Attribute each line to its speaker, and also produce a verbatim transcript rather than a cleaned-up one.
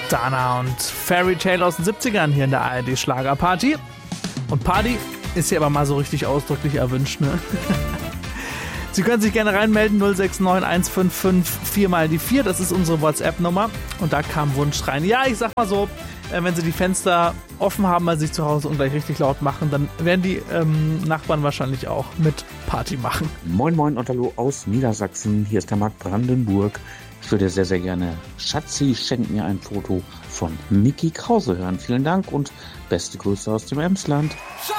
Speaker 1: Dana und Fairy Tale aus den siebzigern hier in der A R D Schlagerparty. Und Party ist hier aber mal so richtig ausdrücklich erwünscht, ne? Sie können sich gerne reinmelden, null sechs neun eins fünf fünf vier mal die vier, das ist unsere WhatsApp-Nummer. Und da kam Wunsch rein. Ja, ich sag mal so, äh, wenn Sie die Fenster offen haben bei sich zu Hause und gleich richtig laut machen, dann werden die ähm, Nachbarn wahrscheinlich auch mit Party machen.
Speaker 2: Moin Moin Otterlo aus Niedersachsen, hier ist der Marc Brandenburg. Ich würde sehr, sehr gerne Schatzi schenkt mir ein Foto von Micky Krause hören. Vielen Dank und beste Grüße aus dem Emsland.